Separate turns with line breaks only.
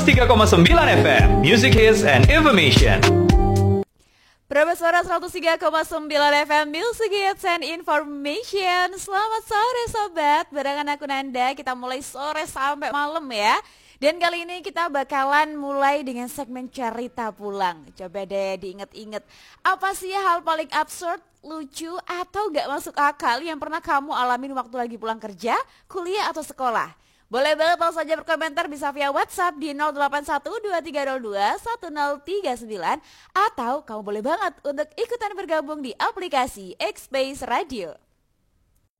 103,9 FM, Music Hits and Information.
Berapa suara 103,9 FM Music Hits and Information. Selamat sore sobat, barengan aku Nanda. Kita mulai sore sampai malam ya. Dan kali ini kita bakalan mulai dengan segmen cerita pulang. Coba deh diinget-inget, apa sih hal paling absurd, lucu, atau gak masuk akal yang pernah kamu alamin waktu lagi pulang kerja, kuliah, atau sekolah? Boleh banget langsung saja berkomentar, bisa via WhatsApp di 0812-302-1039, atau kamu boleh banget untuk ikutan bergabung di aplikasi X-Space Radio.